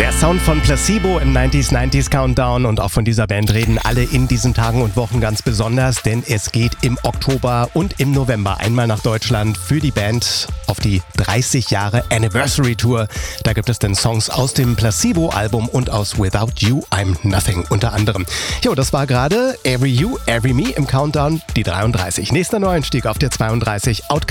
Der Sound von Placebo im 90s Countdown, und auch von dieser Band reden alle in diesen Tagen und Wochen ganz besonders, denn es geht im Oktober und im November einmal nach Deutschland für die Band auf die 30 Jahre Anniversary Tour. Da gibt es dann Songs aus dem Placebo-Album und aus Without You I'm Nothing unter anderem. Jo, das war gerade Every You, Every Me im Countdown, die 33. Nächster Neueinstieg auf der 32.